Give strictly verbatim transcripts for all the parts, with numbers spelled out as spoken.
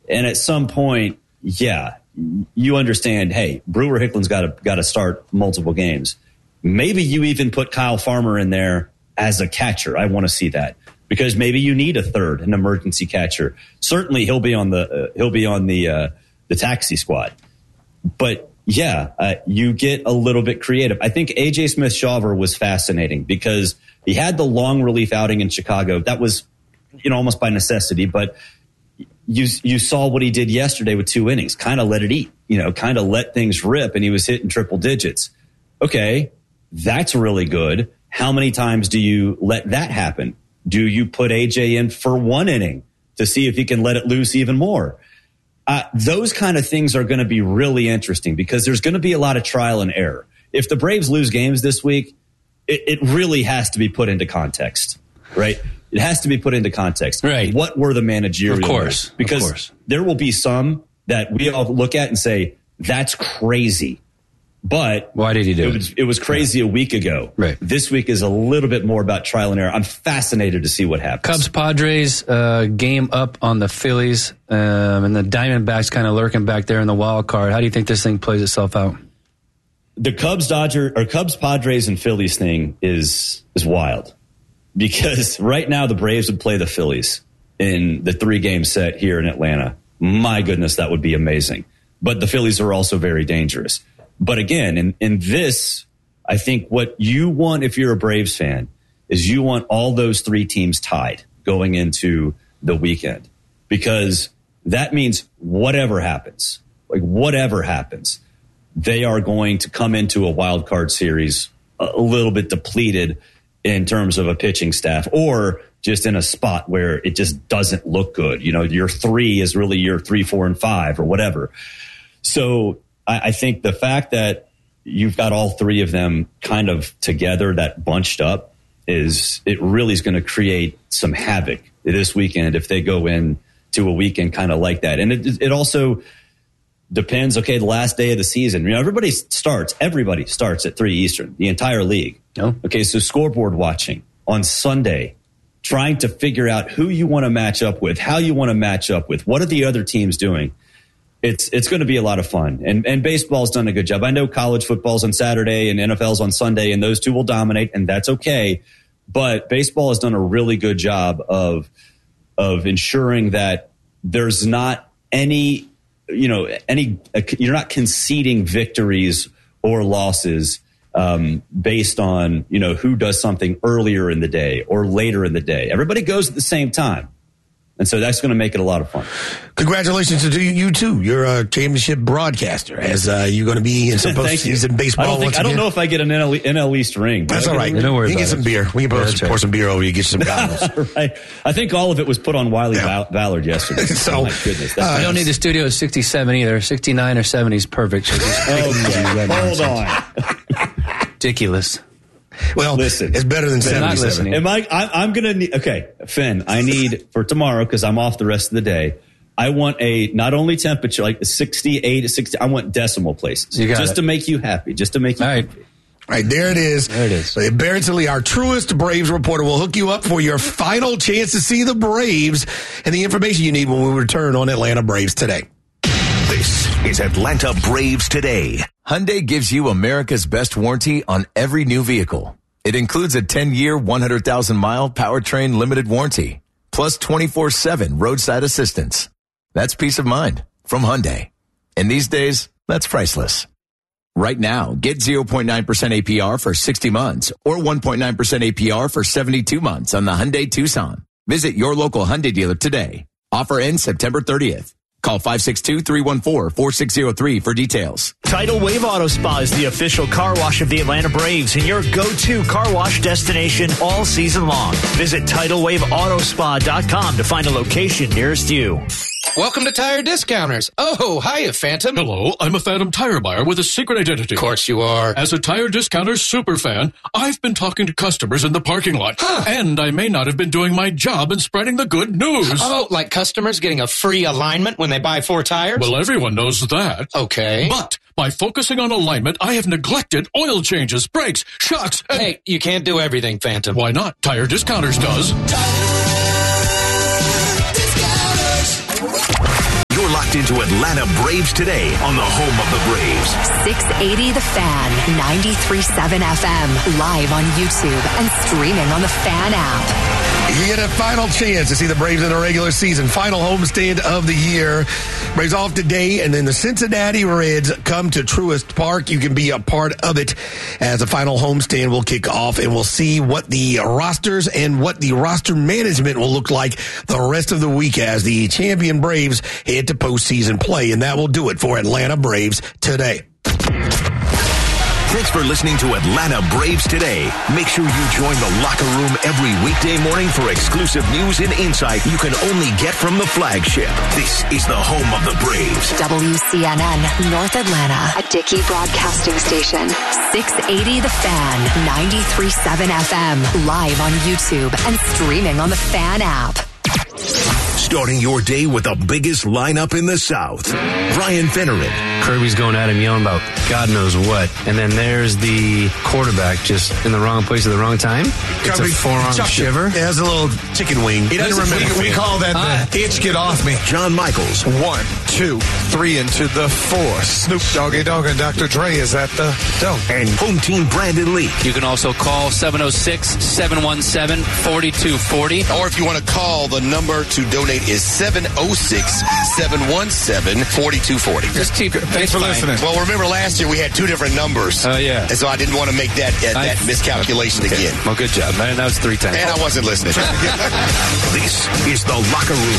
And at some point, yeah, you understand, hey, Brewer Hicklin's got to got to start multiple games. Maybe you even put Kyle Farmer in there as a catcher. I want to see that because maybe you need a third, an emergency catcher. Certainly, he'll be on the uh, he'll be on the uh, the taxi squad. But yeah, uh, you get a little bit creative. I think A J Smith-Shawver was fascinating because he had the long relief outing in Chicago. That was, you know, almost by necessity, but you you saw what he did yesterday with two innings, kind of let it eat, you know, kind of let things rip, and he was hitting triple digits. Okay, that's really good. How many times do you let that happen? Do you put A J in for one inning to see if he can let it loose even more? Uh, those kind of things are going to be really interesting because there's going to be a lot of trial and error. If the Braves lose games this week, it, it really has to be put into context, right? It has to be put into context. Right. What were the managerial? Of course. Moves? Because of course. there will be some that we all look at and say, that's crazy. But why did he do it? It was, it was crazy yeah. a week ago. Right. This week is a little bit more about trial and error. I'm fascinated to see what happens. Cubs Padres uh, game up on the Phillies, um, and the Diamondbacks kind of lurking back there in the wild card. How do you think this thing plays itself out? The Cubs Dodger or Cubs Padres and Phillies thing is is wild because right now the Braves would play the Phillies in the three game set here in Atlanta. My goodness, that would be amazing. But the Phillies are also very dangerous. But again, in, in this, I think what you want if you're a Braves fan is you want all those three teams tied going into the weekend because that means whatever happens, like whatever happens, they are going to come into a wild card series a, a little bit depleted in terms of a pitching staff or just in a spot where it just doesn't look good. You know, your three is really your three, four, and five or whatever. So I think the fact that you've got all three of them kind of together, that bunched up, is it really is going to create some havoc this weekend if they go in to a weekend kind of like that. And it, it also depends, okay, the last day of the season. You know, everybody starts, everybody starts at three Eastern, the entire league. Oh. Okay, so scoreboard watching on Sunday, trying to figure out who you want to match up with, how you want to match up with, what are the other teams doing? It's it's going to be a lot of fun. And and baseball's done a good job. I know college football's on Saturday and N F L's on Sunday, and those two will dominate, and that's okay. But baseball has done a really good job of of ensuring that there's not any, you know, any you're not conceding victories or losses um, based on, you know, who does something earlier in the day or later in the day. Everybody goes at the same time. And so that's going to make it a lot of fun. Congratulations to you, too. You're a championship broadcaster, as uh, you're going to be in some postseason baseball. I don't, think, once I don't again. know if I get an N L, N L East ring. That's all right. Don't worry you about get some it. beer. We can pour, yeah, some, pour right. some beer over you, get you some goggles. Right. I think all of it was put on Wiley yeah. Val- Ballard yesterday. so, oh, my goodness. That's uh, I don't need the studio at sixty-seven either. sixty-nine or seventy is perfect. So just okay. Hold on. Ridiculous. Well, listen, it's better than seventy-seven. Am I, I, I'm going to need, okay, Finn, I need for tomorrow, because I'm off the rest of the day, I want a, not only temperature, like sixty-eight, sixty, I want decimal places. You got just it. to make you happy, just to make you All right. happy. All right, there it is. There it is. So Barrett Lee, our truest Braves reporter, will hook you up for your final chance to see the Braves and the information you need when we return on Atlanta Braves Today. This is Atlanta Braves Today. Hyundai gives you America's best warranty on every new vehicle. It includes a ten-year, one hundred thousand mile powertrain limited warranty, plus twenty-four seven roadside assistance. That's peace of mind from Hyundai. And these days, that's priceless. Right now, get zero point nine percent A P R for sixty months or one point nine percent A P R for seventy-two months on the Hyundai Tucson. Visit your local Hyundai dealer today. Offer ends September thirtieth. Call five six two, three one four, four six zero three for details. Tidal Wave Auto Spa is the official car wash of the Atlanta Braves and your go-to car wash destination all season long. Visit tidal wave auto spa dot com to find a location nearest you. Welcome to Tire Discounters. Oh, hiya, Phantom. Hello, I'm a Phantom tire buyer with a secret identity. Of course you are. As a Tire Discounters superfan, I've been talking to customers in the parking lot. Huh. And I may not have been doing my job in spreading the good news. Oh, like customers getting a free alignment when they buy four tires? Well, everyone knows that. Okay. But by focusing on alignment, I have neglected oil changes, brakes, shocks, and... Hey, you can't do everything, Phantom. Why not? Tire Discounters does. You're into Atlanta Braves Today on the home of the Braves. six eighty The Fan, ninety-three point seven F M, live on YouTube and streaming on the Fan app. You get a final chance to see the Braves in the regular season. Final homestand of the year. Braves off today, and then the Cincinnati Reds come to Truist Park. You can be a part of it as the final homestand will kick off, and we'll see what the rosters and what the roster management will look like the rest of the week as the champion Braves head to postseason play. And that will do it for Atlanta Braves Today. Thanks for listening to Atlanta Braves Today. Make sure you join the locker room every weekday morning for exclusive news and insight you can only get from the flagship. This is the home of the Braves. W C N N, North Atlanta, a Dickey Broadcasting Station. six eighty The Fan, ninety-three point seven F M, live on YouTube and streaming on the Fan app. Starting your day with the biggest lineup in the South. Brian Finneran. Kirby's going at him yelling about God knows what. And then there's the quarterback just in the wrong place at the wrong time. It's a forearm shiver. Yeah, it's a little chicken wing. He doesn't remember. We, we call that uh, the itch get off me. John Michaels. One, two, three into the four. Snoop Doggy Dogg and Doctor Dre is at the dough. And home team Brandon Lee. You can also call seven oh six, seven one seven, four two four oh. Or if you want to call, the number to donate is seven oh six, seven one seven, four two four oh. Just keep it. Thanks for listening. Well, remember last year we had two different numbers. Oh, uh, yeah. And so I didn't want to make that uh, that I, miscalculation okay. again. Well, good job, man. That was three times. And I wasn't listening. This is the locker room.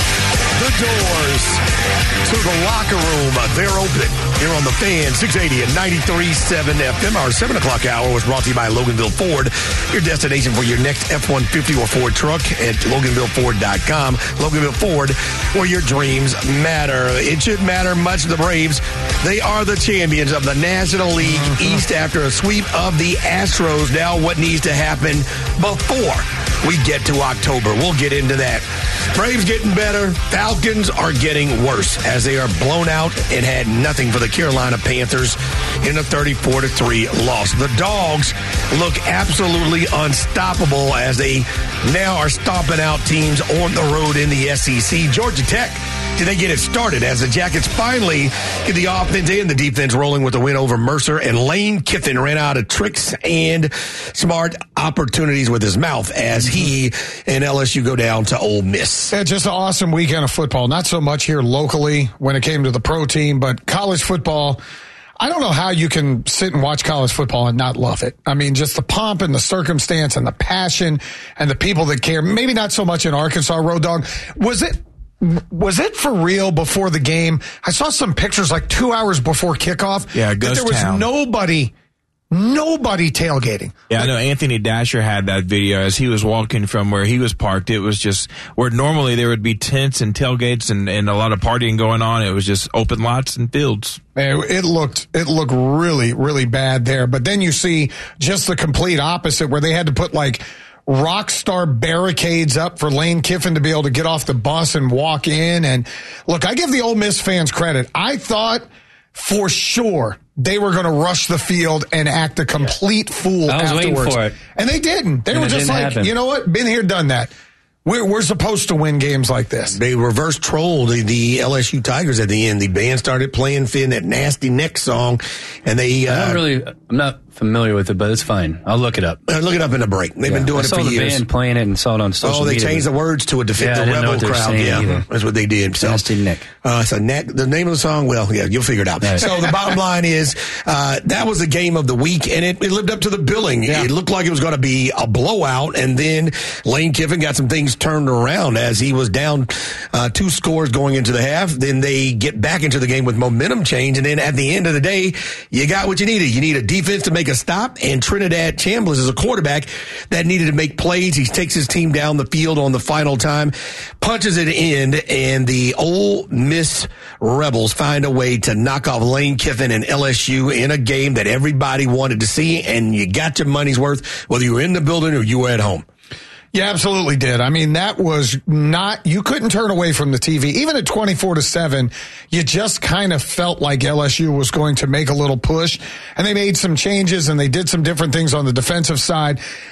The doors to the locker room, they're open here on the Fan, six eighty and ninety-three point seven F M. Our seven o'clock hour was brought to you by Loganville Ford, your destination for your next F one fifty or Ford truck at Loganville Ford dot com. Loganville Ford, where your dreams matter. It should matter much to the Braves. They are the champions of the National League East after a sweep of the Astros. Now what needs to happen before we get to October? We'll get into that. Braves getting better. Falcons are getting worse as they are blown out and had nothing for the Carolina Panthers in a thirty-four to three loss. The Dogs look absolutely unstoppable as they now are stomping out teams on the road in the S E C. Georgia Tech, did they get it started as the Jackets finally get the offense and the defense rolling with a win over Mercer, and Lane Kiffin ran out of tricks and smart opportunities with his mouth as he and L S U go down to Ole Miss. Yeah, just an awesome weekend of football. Not so much here locally when it came to the pro team, but college football. I don't know how you can sit and watch college football and not love it. I mean, just the pomp and the circumstance and the passion and the people that care. Maybe not so much in Arkansas, Road Dogg. Was it Was it for real before the game? I saw some pictures like two hours before kickoff. Yeah, that there was town. nobody, nobody tailgating. Yeah, like, I know Anthony Dasher had that video as he was walking from where he was parked. It was just where normally there would be tents and tailgates and, and a lot of partying going on. It was just open lots and fields. Man, it looked it looked really, really bad there. But then you see just the complete opposite where they had to put like rock star barricades up for Lane Kiffin to be able to get off the bus and walk in. And look, I give the Ole Miss fans credit. I thought for sure they were going to rush the field and act a complete fool I was afterwards. waiting for it. And they didn't. They and were just like, happen. You know what? Been here, done that. We're, we're supposed to win games like this. They reverse trolled the, the L S U Tigers at the end. The band started playing Finn that nasty neck song, and they. Uh, I don't really. I'm not familiar with it, but it's fine. I'll look it up. Uh, look it up in a break. They've yeah. been doing I it saw for the years. Band playing it and saw it on social media. Oh, they media. changed the words to it to fit yeah, the rebel crowd. Yeah, either. that's what they did. So, nasty Nick. Uh, so neck, the name of the song. Well, yeah, you'll figure it out. Right. So the bottom line is uh, that was the game of the week, and it, it lived up to the billing. Yeah. It looked like it was going to be a blowout, and then Lane Kiffin got some things turned around as he was down uh, two scores going into the half. Then they get back into the game with momentum change, and then at the end of the day, you got what you needed. You need a defense to make a stop, and Trinidad Chambliss is a quarterback that needed to make plays. He takes his team down the field on the final time, punches it in, and the Ole Miss Rebels find a way to knock off Lane Kiffin and L S U in a game that everybody wanted to see, and you got your money's worth, whether you were in the building or you were at home. You absolutely did. I mean, that was not, you couldn't turn away from the T V. Even at twenty-four to seven, you just kind of felt like L S U was going to make a little push, and they made some changes and they did some different things on the defensive side.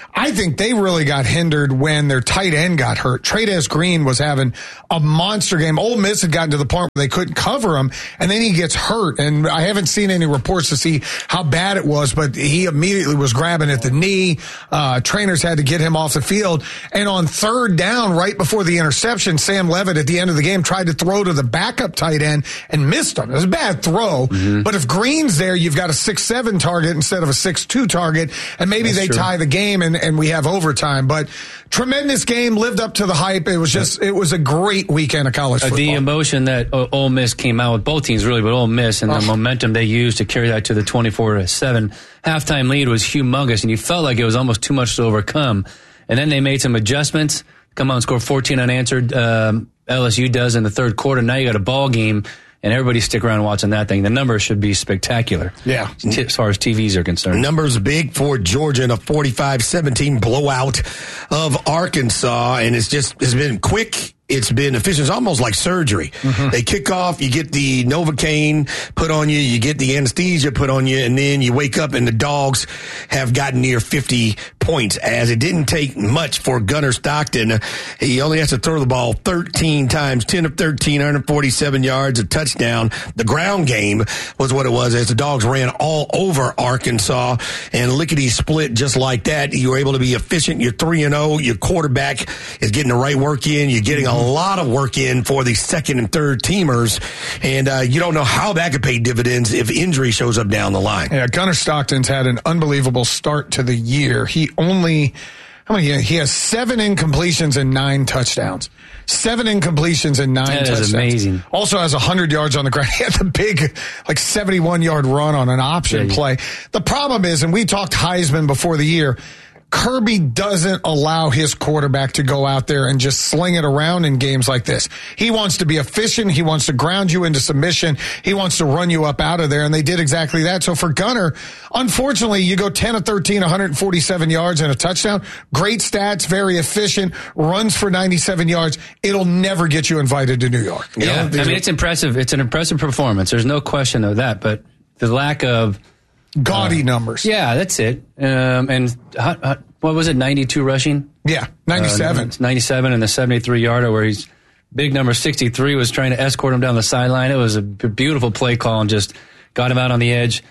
I think they really got hindered when their tight end got hurt. Trey'Dez Green was having a monster game. Ole Miss had gotten to the point where they couldn't cover him, and then he gets hurt. And I haven't seen any reports to see how bad it was, but he immediately was grabbing at the knee. Uh, trainers had to get him off the field. And on third down, right before the interception, Sam Levitt at the end of the game tried to throw to the backup tight end and missed him. It was a bad throw. Mm-hmm. But if Green's there, you've got a six seven target instead of a six two target, and maybe That's they true. tie the game and, and we have overtime. But tremendous game, lived up to the hype. It was just, it was a great weekend of college football. The emotion that Ole Miss came out with, both teams really, but Ole Miss, and the oh. momentum they used to carry that to the twenty-four to seven halftime lead was humongous, and you felt like it was almost too much to overcome. And then they made some adjustments, come out and score fourteen unanswered. Um, L S U does in the third quarter. Now you got a ball game, and everybody stick around watching that thing. The numbers should be spectacular. Yeah. T- as far as T Vs are concerned. Numbers big for Georgia in a forty-five seventeen blowout of Arkansas, and it's just, it's been quick. It's been efficient. It's almost like surgery. Mm-hmm. They kick off, you get the Novocaine put on you, you get the anesthesia put on you, and then you wake up and the Dogs have gotten near fifty points. As it didn't take much for Gunnar Stockton. He only has to throw the ball thirteen times, ten of thirteen, one hundred forty-seven yards, a touchdown. The ground game was what it was as the Dogs ran all over Arkansas and lickety split just like that. You were able to be efficient. You're three and oh. Your quarterback is getting the right work in. You're getting a a lot of work in for the second and third teamers, and uh, you don't know how that could pay dividends if injury shows up down the line. Yeah, Gunnar Stockton's had an unbelievable start to the year. He only, how many? He has seven incompletions and nine touchdowns. Seven incompletions and nine that touchdowns. That is amazing. Also has one hundred yards on the ground. He had the big, like seventy-one yard run on an option yeah, play. Yeah. The problem is, and we talked Heisman before the year, Kirby doesn't allow his quarterback to go out there and just sling it around in games like this. He wants to be efficient. He wants to ground you into submission. He wants to run you up out of there, and they did exactly that. So for Gunnar, unfortunately, you go ten of thirteen, one hundred forty-seven yards and a touchdown. Great stats, very efficient, runs for ninety-seven yards. It'll never get you invited to New York. You yeah, know? I mean, it's impressive. It's an impressive performance. There's no question of that, but the lack of gaudy uh, numbers. Yeah, that's it. Um, and how, how, what was it, ninety-two rushing? Yeah, ninety-seven. Uh, ninety-seven and the seventy-three yarder where he's big number sixty-three was trying to escort him down the sideline. It was a beautiful play call and just got him out on the edge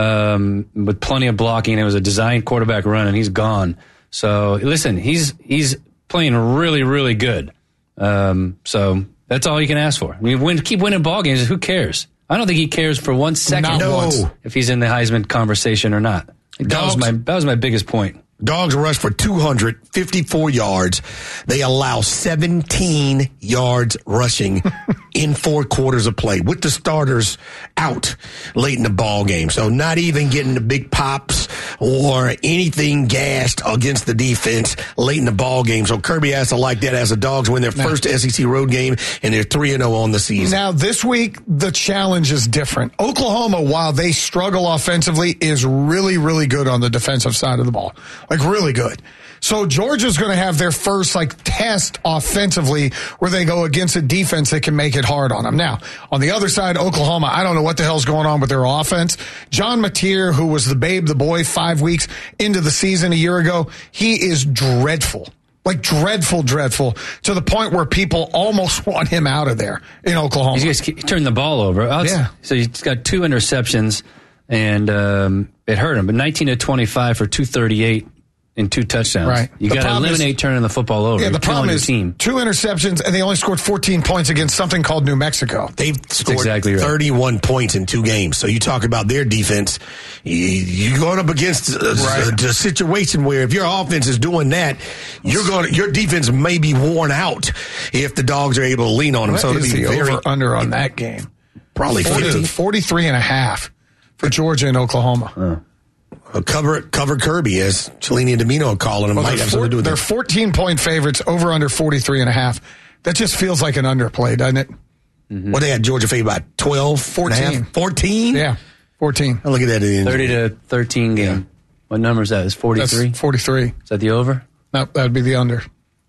um, with plenty of blocking. It was a designed quarterback run, and he's gone. So, listen, he's he's playing really, really good. Um, so that's all you can ask for. I mean, win, keep winning ball games. Who cares? I don't think he cares for one second no. if he's in the Heisman conversation or not. That Dogs, was my that was my biggest point. Dogs rush for two hundred fifty-four yards. They allow seventeen yards rushing in four quarters of play with the starters out late in the ball game. So not even getting the big pops or anything gassed against the defense late in the ball game. So Kirby has to like that as the Dogs win their now, first S E C road game, and they're three and oh on the season. Now, this week, the challenge is different. Oklahoma, while they struggle offensively, is really, really good on the defensive side of the ball. Like, really good. So Georgia's going to have their first, like, test offensively where they go against a defense that can make it hard on them. Now, on the other side, Oklahoma, I don't know what the hell's going on with their offense. John Mateer, who was the babe, the boy, five weeks into the season a year ago, he is dreadful. Like, dreadful, dreadful, to the point where people almost want him out of there in Oklahoma. He's just turned the ball over. Yeah. So he's got two interceptions, and um, it hurt him. But nineteen to twenty-five for two thirty-eight. And two touchdowns. Right. You got to eliminate is, turning the football over. Yeah, the problem is team. two interceptions, and they only scored fourteen points against something called New Mexico. They've scored exactly right. thirty-one points in two games. So you talk about their defense. You're going up against a, right. a, a situation where if your offense is doing that, you're going. Your defense may be worn out if the Dogs are able to lean on them. What so is be the very over under on that game? Probably forty, forty-three and a half for Georgia and Oklahoma. Huh. Uh, cover cover Kirby, as Cellini and Domino are calling him. Well, might have four, something to do with they're that. fourteen-point favorites, over under forty-three and a half. That just feels like an underplay, doesn't it? Mm-hmm. What, they had Georgia favored by twelve, fourteen. fourteen? Yeah, fourteen. Oh, look at that. thirty to thirteen game. Yeah. What number is that? Is forty-three? That's forty-three. Is that the over? No, that would be the under.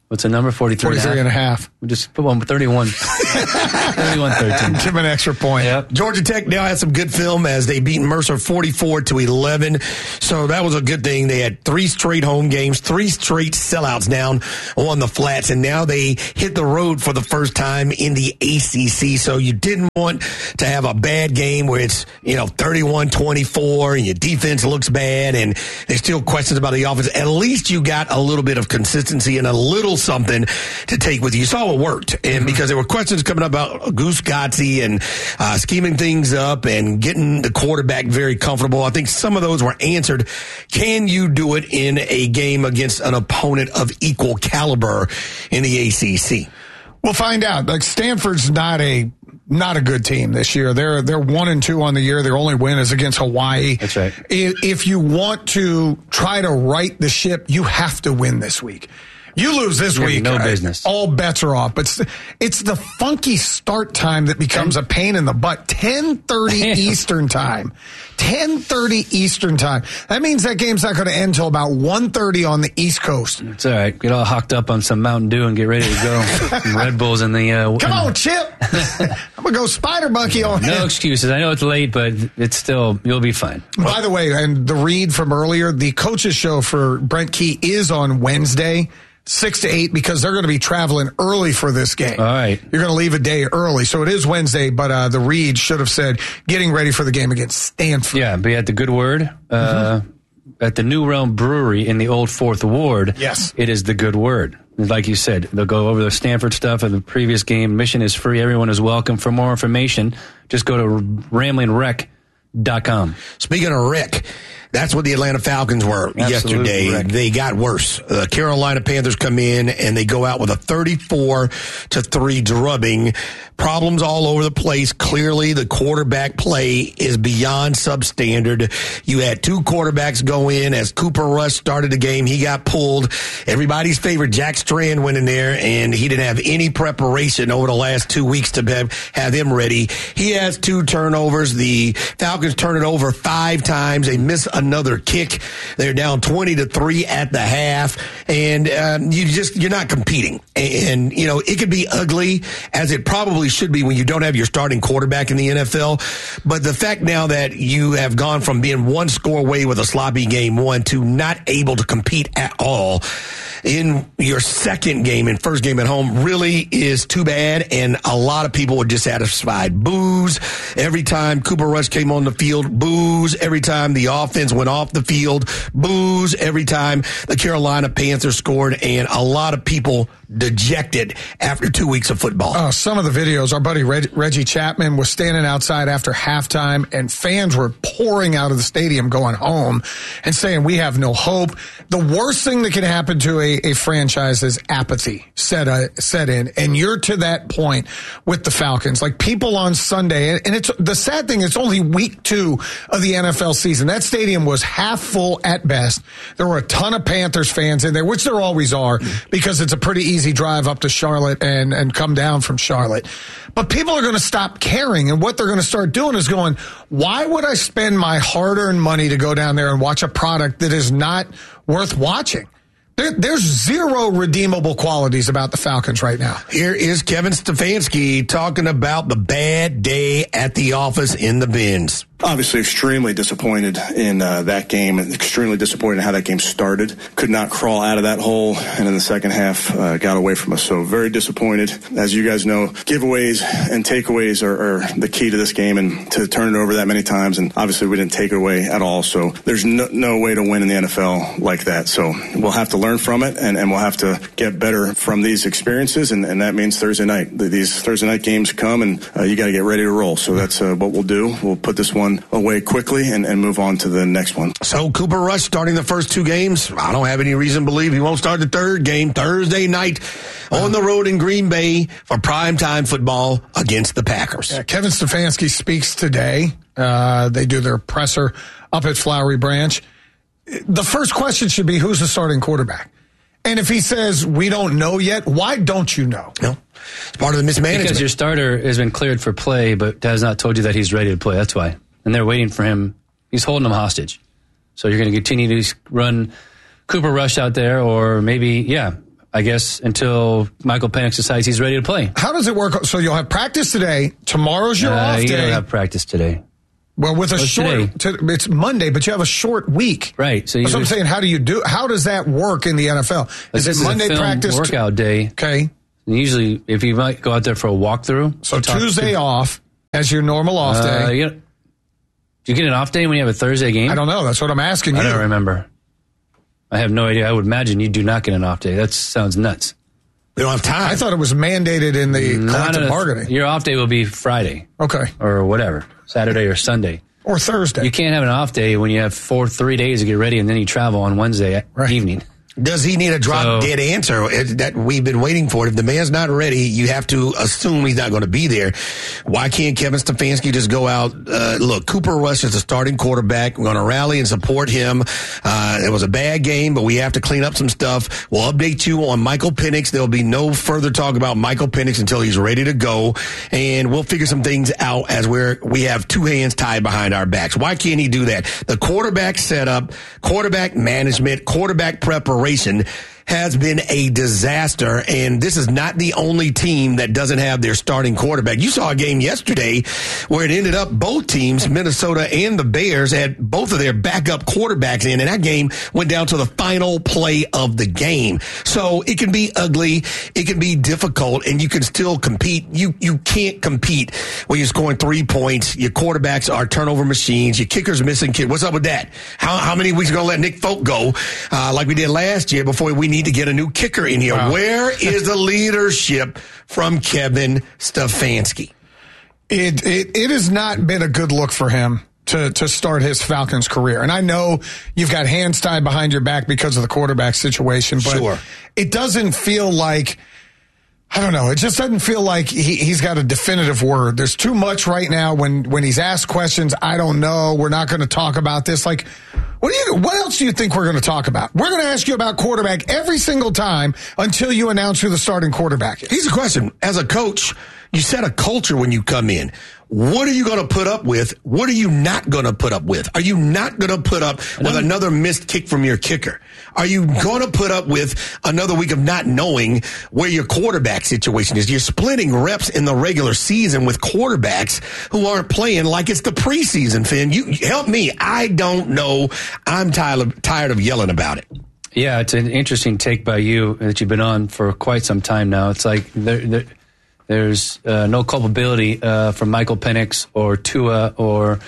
What's the number? forty-three, forty-three and a half. We just put one thirty-one. thirty-one thirteen. Give him an extra point. Yep. Georgia Tech now has some good film as they beat Mercer forty-four to eleven. So that was a good thing. They had three straight home games, three straight sellouts down on the flats, and now they hit the road for the first time in the A C C. So you didn't want to have a bad game where it's, you know, thirty-one twenty-four and your defense looks bad and there's still questions about the offense. At least you got a little bit of consistency and a little something to take with you. You saw what worked. And because there were questions coming up about Goose Gotzi and uh, scheming things up and getting the quarterback very comfortable, I think some of those were answered. Can you do it in a game against an opponent of equal caliber in the A C C? We'll find out. Like, Stanford's not a not a good team this year. They're they're one and two on the year. Their only win is against Hawaii. That's right. If, if you want to try to right the ship, you have to win this week. You lose this you week, no business. All bets are off. But it's, it's the funky start time that becomes a pain in the butt. ten thirty Eastern time. ten thirty Eastern time. That means that game's not going to end until about one thirty on the East Coast. It's all right. Get all hocked up on some Mountain Dew and get ready to go. Some Red Bulls in the... Uh, Come on, Chip. I'm going to go Spider Monkey on No him. excuses. I know it's late, but it's still... You'll be fine. By the way, and the read from earlier, the coaches show for Brent Key is on Wednesday, six to eight, because they're going to be traveling early for this game. All right. You're going to leave a day early. So it is Wednesday, but uh, the read should have said getting ready for the game against Stanford. Yeah, be at the Good Word, uh, mm-hmm. at the New Realm Brewery in the Old Fourth Ward. Yes. It is the Good Word. Like you said, they'll go over the Stanford stuff and the previous game. Admission is free. Everyone is welcome. For more information, just go to rambling wreck dot com. Speaking of wreck, that's what the Atlanta Falcons were Absolute yesterday. wreck. They got worse. The Carolina Panthers come in and they go out with a thirty-four to three drubbing. Problems all over the place. Clearly, the quarterback play is beyond substandard. You had two quarterbacks go in as Cooper Rush started the game. He got pulled. Everybody's favorite Jack Strand went in there, and he didn't have any preparation over the last two weeks to have, have him ready. He has two turnovers. The Falcons turn it over five times. They miss another kick. They're down twenty to three at the half, and um, you just you're not competing. And, and you know it could be ugly, as it probably should be when you don't have your starting quarterback in the N F L. But the fact now that you have gone from being one score away with a sloppy game one to not able to compete at all in your second game and first game at home really is too bad, and a lot of people were dissatisfied. Boos every time Cooper Rush came on the field. Boos every time the offense went off the field. Boos every time the Carolina Panthers scored, and a lot of people dejected after two weeks of football. Oh, some of the videos, our buddy Reg, Reggie Chapman was standing outside after halftime, and fans were pouring out of the stadium going home and saying, we have no hope. The worst thing that can happen to a, a franchise is apathy set, uh, set in, and you're to that point with the Falcons. Like, people on Sunday, and it's the sad thing, it's only week two of the N F L season. That stadium was half full at best. There were a ton of Panthers fans in there, which there always are, because it's a pretty easy drive up to Charlotte and, and come down from Charlotte. But people are going to stop caring, and what they're going to start doing is going, why would I spend my hard-earned money to go down there and watch a product that is not worth watching? There, there's zero redeemable qualities about the Falcons right now. Here is Kevin Stefanski talking about the bad day at the office in the bins. Obviously extremely disappointed in uh, that game, and extremely disappointed in how that game started. Could not crawl out of that hole, and in the second half uh, got away from us. So very disappointed. As you guys know, giveaways and takeaways are, are the key to this game, and to turn it over that many times, and obviously we didn't take it away at all. So there's no, no way to win in the N F L like that. So we'll have to learn from it, and, and we'll have to get better from these experiences, and, and that means Thursday night. These Thursday night games come, and uh, you got to get ready to roll. So that's uh, what we'll do. We'll put this one away quickly and, and move on to the next one. So Cooper Rush starting the first two games. I don't have any reason to believe he won't start the third game Thursday night on the road in Green Bay for primetime football against the Packers. Yeah, Kevin Stefanski speaks today. Uh, they do their presser up at Flowery Branch. The first question should be, who's the starting quarterback? And if he says, we don't know yet, why don't you know? No. It's part of the mismanagement. Because your starter has been cleared for play, but has not told you that he's ready to play. That's why. And they're waiting for him. He's holding them hostage. So you're going to continue to run Cooper Rush out there, or maybe, yeah, I guess, until Michael Penix decides he's ready to play. How does it work? So you'll have practice today. Tomorrow's your uh, off you day. You don't have practice today. Well, with a What's short, to, it's Monday, but you have a short week. Right. So you That's what I'm saying. How do you do? How does that work in the N F L? Is it Monday is a film practice? Workout day. Okay. And usually, if you might go out there for a walkthrough. So Tuesday to, off as your normal off uh, day. You, do you get an off day when you have a Thursday game? I don't know. That's what I'm asking you. I don't remember. I have no idea. I would imagine you do not get an off day. That sounds nuts. We don't have time. I thought it was mandated in the Not collective a, bargaining. Your off day will be Friday. Okay. Or whatever. Saturday or Sunday. Or Thursday. You can't have an off day when you have four, three days to get ready and then you travel on Wednesday right. evening. Does he need a drop So, dead answer that we've been waiting for? If the man's not ready, you have to assume he's not going to be there. Why can't Kevin Stefanski just go out? Uh, look, Cooper Rush is the starting quarterback. We're going to rally and support him. Uh, it was a bad game, but we have to clean up some stuff. We'll update you on Michael Penix. There'll be no further talk about Michael Penix until he's ready to go, and we'll figure some things out as we're we have two hands tied behind our backs. Why can't he do that? The quarterback setup, quarterback management, quarterback preparation has been a disaster, and this is not the only team that doesn't have their starting quarterback. You saw a game yesterday where it ended up both teams, Minnesota and the Bears, had both of their backup quarterbacks in, and that game went down to the final play of the game. So it can be ugly, it can be difficult, and you can still compete. You you can't compete when you're scoring three points. Your quarterbacks are turnover machines. Your kicker's missing kick. What's up with that? How how many weeks are going to let Nick Folk go uh, like we did last year before we need to get a new kicker in here? Wow. Where is the leadership from Kevin Stefanski? It, it it has not been a good look for him to to start his Falcons career. And I know you've got hands tied behind your back because of the quarterback situation, but sure. It doesn't feel like, I don't know, it just doesn't feel like he, he's got a definitive word. There's too much right now when, when he's asked questions. I don't know. We're not going to talk about this. Like, what do you? What else do you think we're going to talk about? We're going to ask you about quarterback every single time until you announce who the starting quarterback is. Here's a question. As a coach, you set a culture when you come in. What are you going to put up with? What are you not going to put up with? Are you not going to put up with another missed kick from your kicker? Are you going to put up with another week of not knowing where your quarterback situation is? You're splitting reps in the regular season with quarterbacks who aren't playing like it's the preseason, Finn. You help me. I don't know. I'm tired of, tired of yelling about it. Yeah, it's an interesting take by you that you've been on for quite some time now. It's like there, there, there's uh, no culpability uh, from Michael Penix or Tua or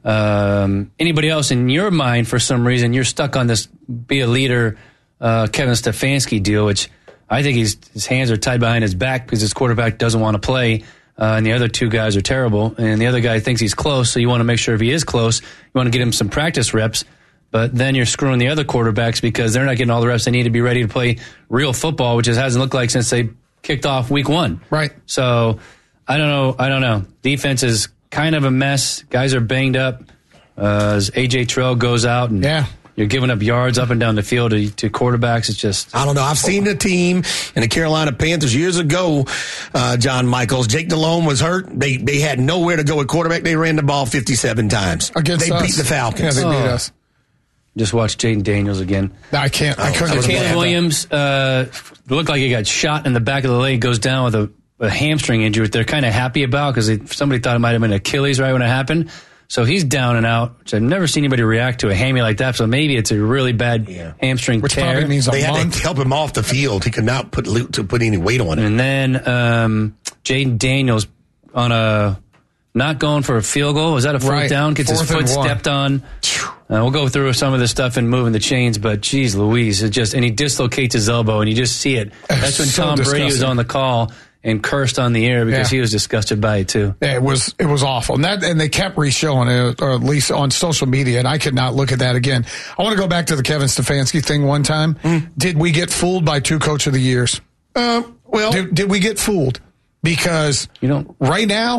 um, anybody else in your mind. For some reason, you're stuck on this be a leader uh, Kevin Stefanski deal, which I think he's, his hands are tied behind his back because his quarterback doesn't want to play, uh, and the other two guys are terrible, and the other guy thinks he's close, so you want to make sure if he is close, you want to get him some practice reps. But then you're screwing the other quarterbacks because they're not getting all the reps they need to be ready to play real football, which it hasn't looked like since they kicked off week one. Right. So I don't know. I don't know. Defense is kind of a mess. Guys are banged up. Uh, as A J Terrell goes out and yeah. you're giving up yards up and down the field to, to quarterbacks. It's just, I don't know. I've seen the team in the Carolina Panthers years ago, uh, John Michaels. Jake Delhomme was hurt. They they had nowhere to go at quarterback. They ran the ball fifty-seven times. Against they us. beat the Falcons. Yeah, they beat Oh. us. Just watch Jaden Daniels again. I can't. I couldn't. So Caleb Williams uh, looked like he got shot in the back of the leg, goes down with a, a hamstring injury, which they're kind of happy about because somebody thought it might have been Achilles right when it happened. So he's down and out, which I've never seen anybody react to a hammy like that. So maybe it's a really bad yeah. hamstring which tear. Probably means a they month. had to help him off the field. He could not put to put any weight on it. And then um, Jaden Daniels on a not going for a field goal. Was that a fourth right. down? Gets fourth his foot stepped on. Uh, we'll go through some of this stuff and moving the chains, but geez Louise, it just and he dislocates his elbow and you just see it. That's when so Tom disgusting. Brady was on the call and cursed on the air because yeah. he was disgusted by it too. Yeah, it was it was awful, and that and they kept re-showing it, or at least on social media, and I could not look at that again. I want to go back to the Kevin Stefanski thing one time. Mm. Did we get fooled by two Coach of the Years? Uh, well, did, did we get fooled? Because you know, right now,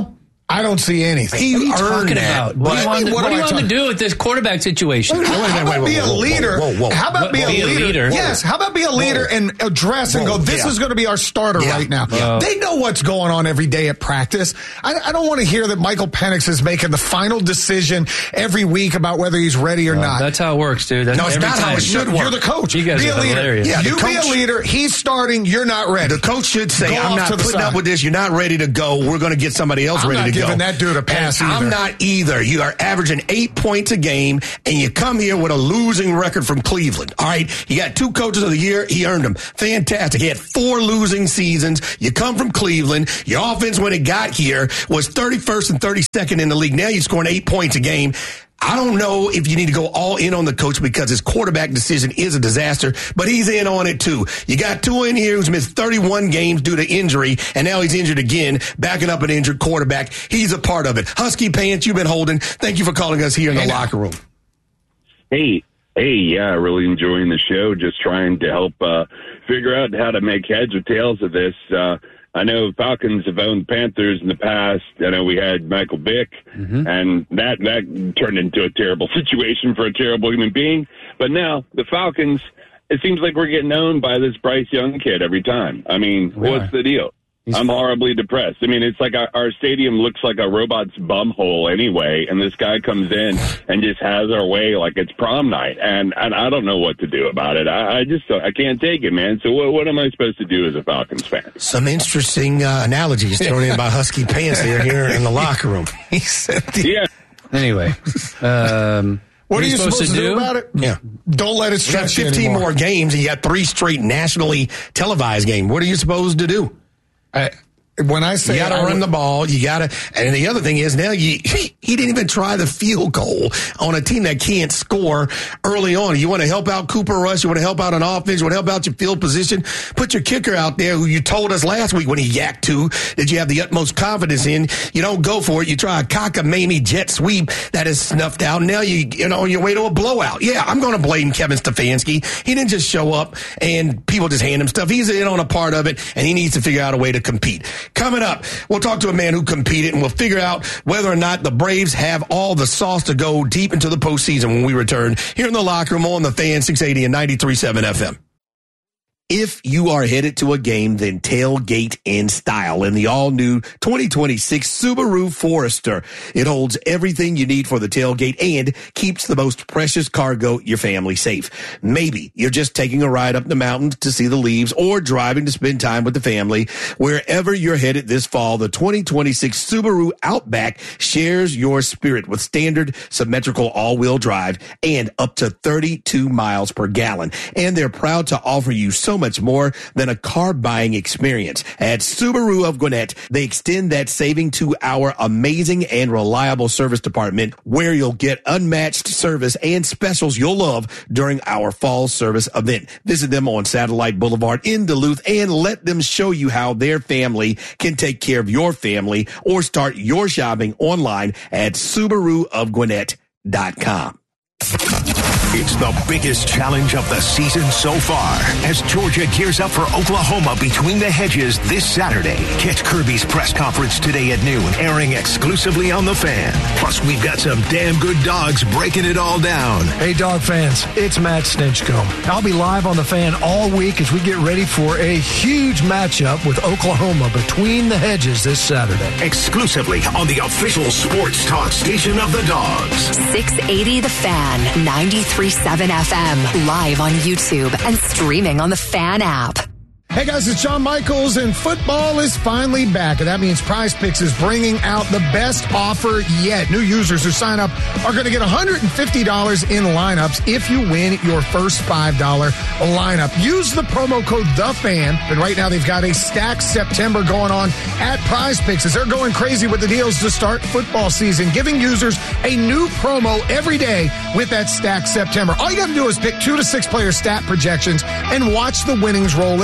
I don't see anything. He what are you earned talking that. about? What do you want, what what do you am I want to do with this quarterback situation? How, wait, how wait, about wait, be a whoa, whoa, leader? whoa, whoa, whoa. How about be a Be a leader? leader? Yes. How about be a leader Whoa. and address and Whoa, go, this yeah. is going to be our starter Yeah. right now. Yeah. They know what's going on every day at practice. I, I don't want to hear that Michael Penix is making the final decision every week about whether he's ready or Well, not. That's how it works, dude. That's No, it's every not how time. it should You're work. the coach. You guys be are a leader. hilarious. Yeah, the you be coach- a leader. He's starting. You're not ready. The coach should say, Go I'm off not to the putting side. up with this. You're not ready to go. We're going to get somebody else I'm ready not to go. giving that dude a pass And either. I'm not either. You are averaging eight points a game, and you come here with a losing record from Cleveland. All right? You got two coaches of the year. He earned them. Fantastic. He had four losing seasons. You come from Cleveland. Your offense, when it got here, was thirty-first and thirty-second in the league. Now you're scoring eight points a game. I don't know if you need to go all in on the coach because his quarterback decision is a disaster, but he's in on it too. You got Tua in here who's missed thirty-one games due to injury, and now he's injured again, backing up an injured quarterback. He's a part of it. Husky Pants, you've been holding. Thank you for calling us here in the Hey, locker room. Hey, hey, yeah, really enjoying the show. Just trying to help uh, figure out how to make heads or tails of this. Uh, I know Falcons have owned Panthers in the past. I know we had Michael Vick, mm-hmm. and that that turned into a terrible situation for a terrible human being. But now the Falcons, it seems like we're getting owned by this Bryce Young kid every time. I mean, we what's are. the deal? He's I'm horribly depressed. I mean, it's like our, our stadium looks like a robot's bum hole anyway, and this guy comes in and just has our way like it's prom night, and, and I don't know what to do about it. I, I just I can't take it, man. So what, what am I supposed to do as a Falcons fan? Some interesting uh, analogies thrown in by Husky Pants here, here in the locker room. He said the- yeah. Anyway, um, what, what are you supposed, supposed to, do? do about it? Yeah. Don't let it You got stretch you fifteen anymore. more games, and you got three straight nationally televised games. What are you supposed to do? I, when I say you got to run the ball, you got to. And the other thing is now you he didn't even try the field goal on a team that can't score early on. You want to help out Cooper Rush, you want to help out an offense, you want to help out your field position. Put your kicker out there, who you told us last week when he yacked to that you have the utmost confidence in. You don't go for it. You try a cockamamie jet sweep that is snuffed out. Now you you know on your way to a blowout. Yeah, I'm going to blame Kevin Stefanski. He didn't just show up and people just hand him stuff. He's in on a part of it, and he needs to figure out a way to compete. Coming up, we'll talk to a man who competed, and we'll figure out whether or not the Braves have all the sauce to go deep into the postseason when we return here in the locker room on the Fan six eighty and ninety-three point seven F M. If you are headed to a game, then tailgate in style in the all-new twenty twenty-six Subaru Forester. It holds everything you need for the tailgate and keeps the most precious cargo, your family, safe. Maybe you're just taking a ride up the mountains to see the leaves or driving to spend time with the family. Wherever you're headed this fall, the twenty twenty-six Subaru Outback shares your spirit with standard symmetrical all-wheel drive and up to thirty-two miles per gallon. And they're proud to offer you so much more than a car buying experience. At Subaru of Gwinnett, they extend that saving to our amazing and reliable service department, where you'll get unmatched service and specials you'll love during our fall service event. Visit them on Satellite Boulevard in Duluth and let them show you how their family can take care of your family, or start your shopping online at Subaru of Gwinnett dot com. It's the biggest challenge of the season so far as Georgia gears up for Oklahoma between the hedges this Saturday. Catch Kirby's press conference today at noon, airing exclusively on The Fan. Plus, we've got some damn good dogs breaking it all down. Hey, dog fans, it's Matt Stinchcomb. I'll be live on The Fan all week as we get ready for a huge matchup with Oklahoma between the hedges this Saturday. Exclusively on the official sports talk station of the Dogs. six eighty The Fan, ninety-three point seven F M, live on YouTube and streaming on the Fan app. Hey guys, it's Shawn Michaels, and football is finally back, and that means Prize Picks is bringing out the best offer yet. New users who sign up are going to get one hundred fifty dollars in lineups if you win your first five dollar lineup. Use the promo code THEFAN, and right now they've got a Stack September going on at Prize Picks as they're going crazy with the deals to start football season, giving users a new promo every day with that Stack September. All you got to do is pick two to six player stat projections and watch the winnings roll in, and with those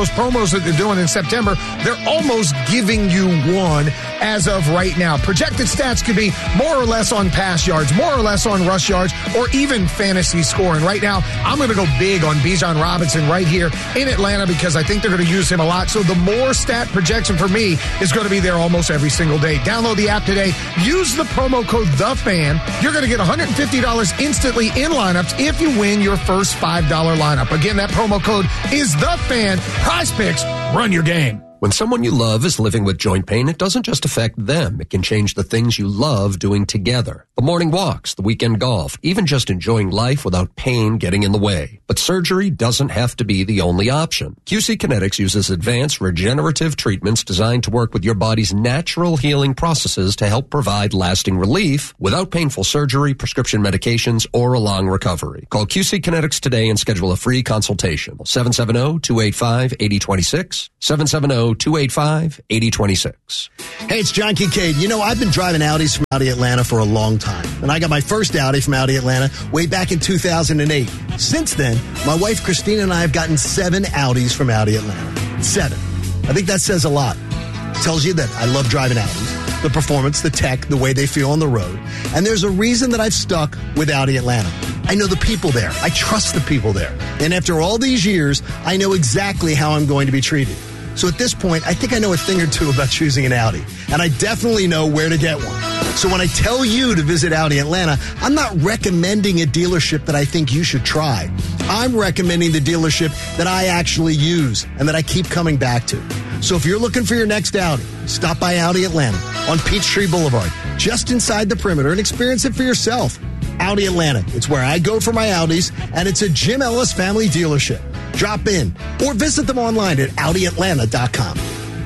those promos that they're doing in September, they're almost giving you one as of right now. Projected stats could be more or less on pass yards, more or less on rush yards, or even fantasy scoring. Right now, I'm going to go big on Bijan Robinson right here in Atlanta because I think they're going to use him a lot. So the more stat projection for me is going to be there almost every single day. Download the app today. Use the promo code THEFAN. You're going to get one hundred fifty dollars instantly in lineups if you win your first five dollar lineup. Again, that promo code is THEFAN. Prize Picks, run your game. When someone you love is living with joint pain, it doesn't just affect them. It can change the things you love doing together. The morning walks, the weekend golf, even just enjoying life without pain getting in the way. But surgery doesn't have to be the only option. Q C Kinetics uses advanced regenerative treatments designed to work with your body's natural healing processes to help provide lasting relief without painful surgery, prescription medications, or a long recovery. Call Q C Kinetics today and schedule a free consultation. seven seven zero, two eight five, eight zero two six, seven seven zero, two eight five, eight zero two six. Hey, it's John Kincaid. You know, I've been driving Audis from Audi Atlanta for a long time. And I got my first Audi from Audi Atlanta way back in two thousand eight. Since then, my wife Christina and I have gotten seven Audis from Audi Atlanta. Seven. I think that says a lot. It tells you that I love driving Audis. The performance, the tech, the way they feel on the road. And there's a reason that I've stuck with Audi Atlanta. I know the people there. I trust the people there. And after all these years, I know exactly how I'm going to be treated. So at this point, I think I know a thing or two about choosing an Audi. And I definitely know where to get one. So when I tell you to visit Audi Atlanta, I'm not recommending a dealership that I think you should try. I'm recommending the dealership that I actually use and that I keep coming back to. So if you're looking for your next Audi, stop by Audi Atlanta on Peachtree Boulevard, just inside the perimeter, and experience it for yourself. Audi Atlanta. It's where I go for my Audis, and it's a Jim Ellis family dealership. Drop in or visit them online at Audi Atlanta dot com.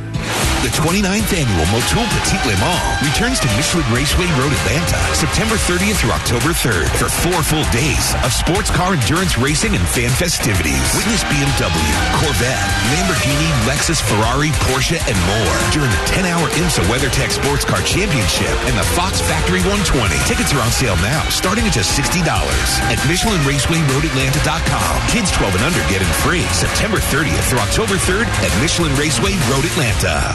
The twenty-ninth Annual Motul Petit Le Mans returns to Michelin Raceway Road, Atlanta, September thirtieth through October third for four full days of sports car endurance racing and fan festivities. Witness B M W, Corvette, Lamborghini, Lexus, Ferrari, Porsche, and more during the ten-hour IMSA WeatherTech Sports Car Championship and the Fox Factory one twenty. Tickets are on sale now, starting at just sixty dollars at Michelin Raceway Road Atlanta dot com. Kids twelve and under get in free September thirtieth through October third at Michelin Raceway Road Atlanta.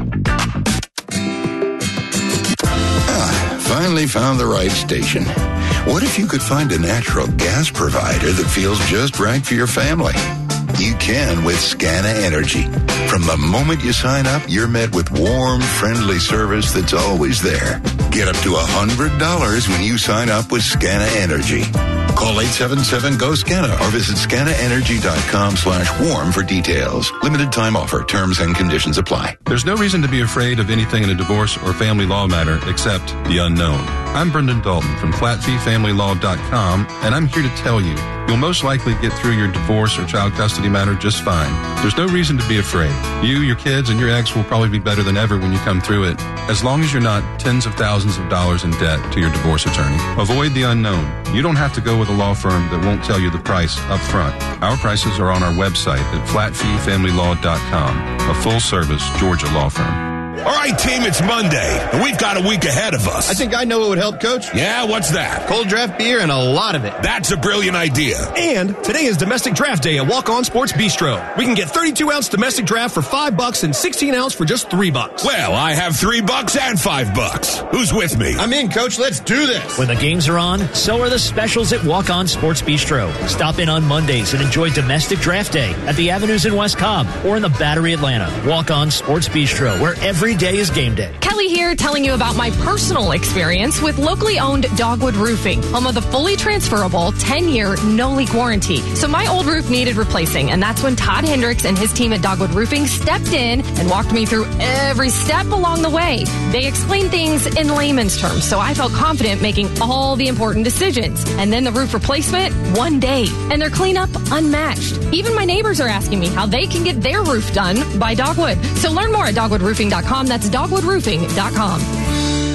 Ah, finally found the right station. What if you could find a natural gas provider that feels just right for your family? You can with Scana Energy. From the moment you sign up, you're met with warm, friendly service that's always there. Get up to one hundred dollars when you sign up with Scana Energy. Call eight seven seven, G O, SCANA or visit scana energy dot com slash warm for details. Limited time offer. Terms and conditions apply. There's no reason to be afraid of anything in a divorce or family law matter except the unknown. I'm Brendan Dalton from flat fee family law dot com, and I'm here to tell you you'll most likely get through your divorce or child custody matter just fine. There's no reason to be afraid. You, your kids, and your ex will probably be better than ever when you come through it, as long as you're not tens of thousands of dollars in debt to your divorce attorney. Avoid the unknown. You don't have to go with a law firm that won't tell you the price up front. Our prices are on our website at flat fee family law dot com, a full-service Georgia law firm. All right, team, it's Monday, and we've got a week ahead of us. I think I know what would help, Coach. Yeah, what's that? Cold draft beer and a lot of it. That's a brilliant idea. And today is Domestic Draft Day at Walk On Sports Bistro. We can get thirty-two ounce domestic draft for five bucks and sixteen ounce for just three bucks. Well, I have three bucks and five bucks. Who's with me? I'm in, Coach. Let's do this. When the games are on, so are the specials at Walk On Sports Bistro. Stop in on Mondays and enjoy Domestic Draft Day at the Avenues in West Cobb or in the Battery, Atlanta. Walk On Sports Bistro, where every day is game day. Kelly here telling you about my personal experience with locally owned Dogwood Roofing, home of the fully transferable ten-year no-leak warranty. So my old roof needed replacing, and that's when Todd Hendricks and his team at Dogwood Roofing stepped in and walked me through every step along the way. They explained things in layman's terms, so I felt confident making all the important decisions. And then the roof replacement, one day, and their cleanup unmatched. Even my neighbors are asking me how they can get their roof done by Dogwood. So learn more at dogwood roofing dot com. That's dogwood roofing dot com.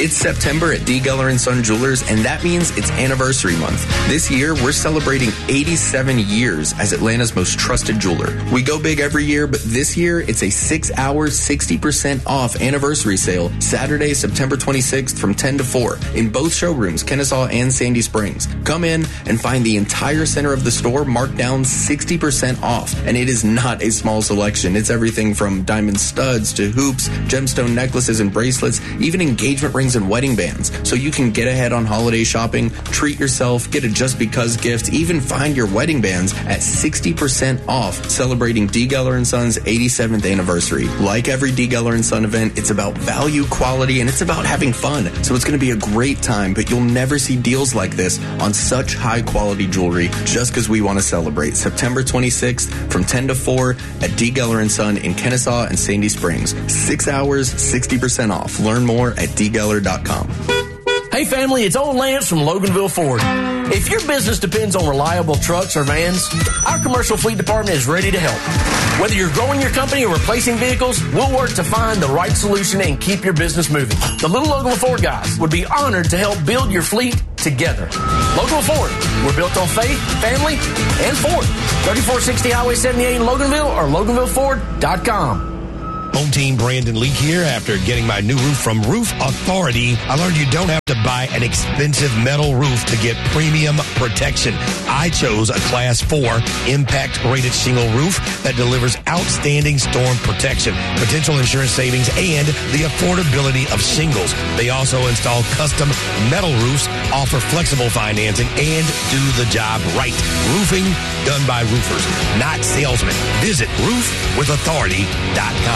It's September at D. Geller and Son Jewelers, and that means it's anniversary month. This year, we're celebrating eighty-seven years as Atlanta's most trusted jeweler. We go big every year, but this year, it's a six-hour, sixty percent off anniversary sale, Saturday, September twenty-sixth from ten to four in both showrooms, Kennesaw and Sandy Springs. Come in and find the entire center of the store marked down sixty percent off, and it is not a small selection. It's everything from diamond studs to hoops, gemstone necklaces and bracelets, even engagement rings and wedding bands. So you can get ahead on holiday shopping, treat yourself, get a just because gift, even find your wedding bands at sixty percent off, celebrating D. Geller and Son's eighty-seventh anniversary. Like every D. Geller and Son event, it's about value, quality, and it's about having fun. So it's going to be a great time, but you'll never see deals like this on such high quality jewelry just because we want to celebrate. September twenty-sixth from ten to four at D. Geller and Son in Kennesaw and Sandy Springs. Six hours, sixty percent off. Learn more at d geller dot com. Hey family, it's old Lance from Loganville Ford. If your business depends on reliable trucks or vans, our commercial fleet department is ready to help. Whether you're growing your company or replacing vehicles, we'll work to find the right solution and keep your business moving. The Little Loganville Ford guys would be honored to help build your fleet together. Loganville Ford, we're built on faith, family, and Ford. thirty-four sixty Highway seventy-eight in Loganville or loganville ford dot com. Home team Brandon Leak here. After getting my new roof from Roof Authority, I learned you don't have to buy an expensive metal roof to get premium protection. I chose a class four impact rated shingle roof that delivers outstanding storm protection, potential insurance savings, and the affordability of shingles. They also install custom metal roofs, offer flexible financing, and do the job right. Roofing done by roofers, not salesmen. Visit roof with authority dot com.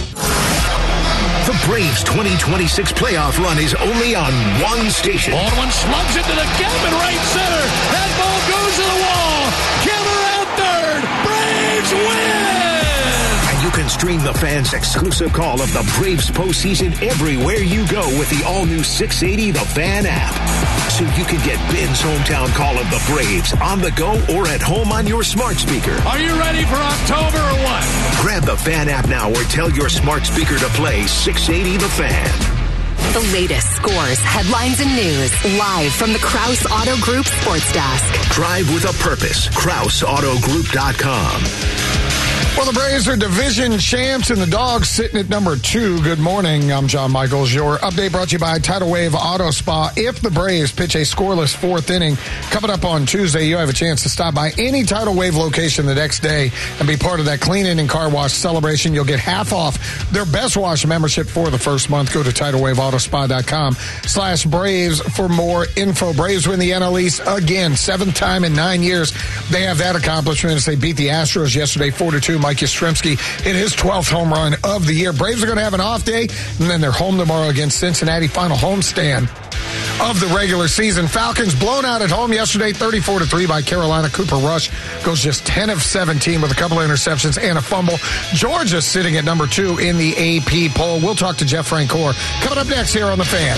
The Braves twenty twenty-six playoff run is only on one station. Baldwin slugs into the gap in right center. That ball goes to the wall. Killer out third. Braves win! And you can stream the fans' exclusive call of the Braves postseason everywhere you go with the all-new six eighty The Fan app. So you can get Ben's hometown call of the Braves on the go or at home on your smart speaker. Are you ready for October or what? Grab the Fan app now or tell your smart speaker to play six eighty The Fan. The latest scores, headlines, and news live from the Krause Auto Group Sports Desk. Drive with a purpose. Krause Auto Group dot com. Well, the Braves are division champs and the Dogs sitting at number two. Good morning. I'm John Michaels. Your update brought to you by Tidal Wave Auto Spa. If the Braves pitch a scoreless fourth inning coming up on Tuesday, you have a chance to stop by any Tidal Wave location the next day and be part of that clean inning car wash celebration. You'll get half off their Best Wash membership for the first month. Go to tidal wave auto spa dot com slash Braves for more info. Braves win the N L East again, seventh time in nine years. They have that accomplishment as they beat the Astros yesterday four to two. Mike Yastrzemski in his twelfth home run of the year. Braves are going to have an off day, and then they're home tomorrow against Cincinnati. Final homestand of the regular season. Falcons blown out at home yesterday, thirty-four to three by Carolina. Cooper Rush goes just ten of seventeen with a couple of interceptions and a fumble. Georgia sitting at number two in the A P poll. We'll talk to Jeff Francoeur coming up next here on The Fan.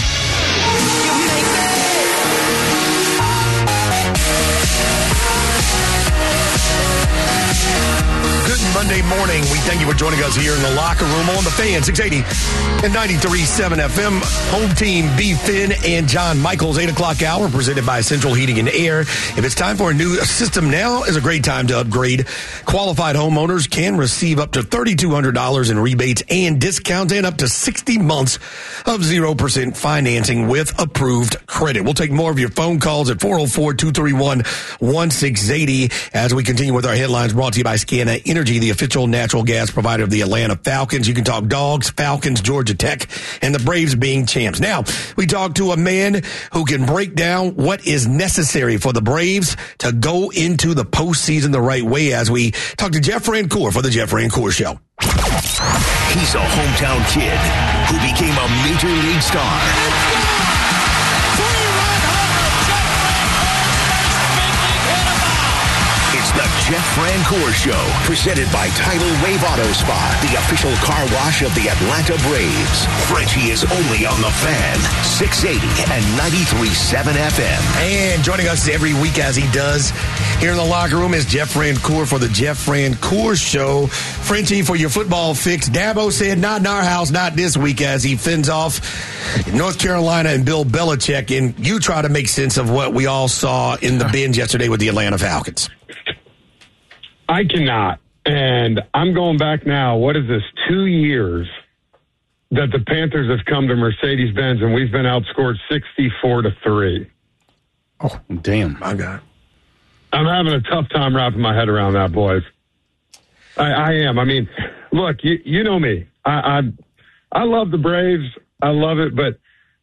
Monday morning. We thank you for joining us here in the locker room on the Fan, six eighty and ninety-three point seven F M. Home team B. Finn and John Michaels, eight o'clock hour, presented by Central Heating and Air. If it's time for a new system, now is a great time to upgrade. Qualified homeowners can receive up to three thousand two hundred dollars in rebates and discounts and up to sixty months of zero percent financing with approved credit. We'll take more of your phone calls at four oh four, two three one, one six eight zero as we continue with our headlines brought to you by Scana Energy, the official natural gas provider of the Atlanta Falcons. You can talk Dogs, Falcons, Georgia Tech, and the Braves being champs. Now, we talk to a man who can break down what is necessary for the Braves to go into the postseason the right way as we talk to Jeff Francoeur for the Jeff Francoeur Show. He's a hometown kid who became a major league star. It's the Jeff Francoeur Show, presented by Tidal Wave Auto Spa, the official car wash of the Atlanta Braves. Frenchie is only on the Fan, six eighty and ninety-three point seven F M. And joining us every week as he does here in the locker room is Jeff Francoeur for the Jeff Francoeur Show. Frenchie, for your football fix, Dabo said not in our house, not this week, as he fends off North Carolina and Bill Belichick, and you try to make sense of what we all saw in the binge yesterday with the Atlanta Falcons. I cannot. And I'm going back now. What is this? Two years that the Panthers have come to Mercedes-Benz, and we've been outscored sixty-four to three. Oh, damn. My God. I'm having a tough time wrapping my head around that, boys. I, I am. I mean, look, you, you know me. I, I I love the Braves. I love it, but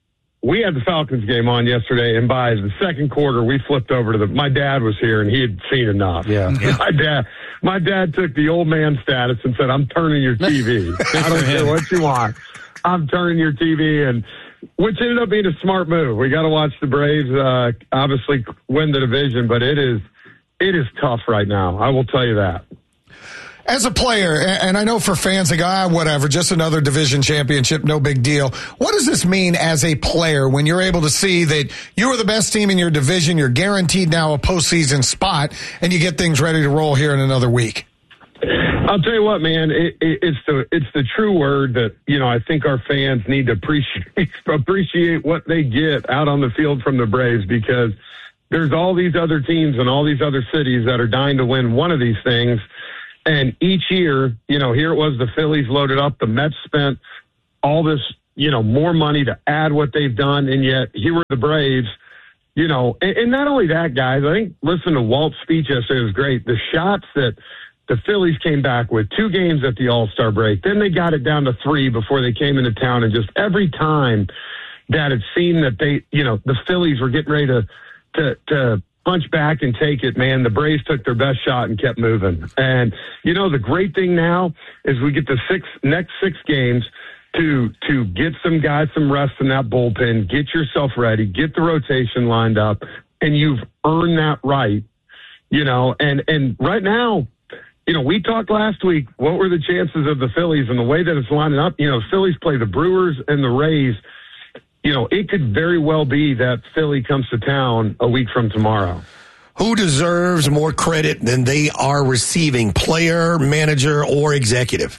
we had the Falcons game on yesterday, and by the second quarter, we flipped over to the. My dad was here, and he had seen enough. Yeah. yeah. My dad, my dad took the old man status and said, "I'm turning your T V. I don't care what you want. I'm turning your T V," and which ended up being a smart move. We got to watch the Braves, uh, obviously win the division, but it is it is tough right now. I will tell you that. As a player, and I know for fans, they go, ah, whatever, just another division championship, no big deal. What does this mean as a player when you're able to see that you are the best team in your division, you're guaranteed now a postseason spot, and you get things ready to roll here in another week? I'll tell you what, man, it, it, it's the it's the true word that, you know, I think our fans need to appreciate, appreciate what they get out on the field from the Braves, because there's all these other teams and all these other cities that are dying to win one of these things. And each year, you know, here it was, the Phillies loaded up, the Mets spent all this, you know, more money to add what they've done, and yet here were the Braves, you know, and, and not only that, guys, I think listening to Walt's speech yesterday was great. The shots that the Phillies came back with, two games at the All-Star break, then they got it down to three before they came into town, and just every time that it seemed that they, you know, the Phillies were getting ready to, to, to, punch back and take it, man, the Braves took their best shot and kept moving. And, you know, the great thing now is we get the six next six games to to get some guys some rest in that bullpen, get yourself ready, get the rotation lined up, and you've earned that right, you know. And, and right now, you know, we talked last week, what were the chances of the Phillies, and the way that it's lining up, you know, Phillies play the Brewers and the Rays. You know, it could very well be that Philly comes to town a week from tomorrow. Who deserves more credit than they are receiving, player, manager, or executive?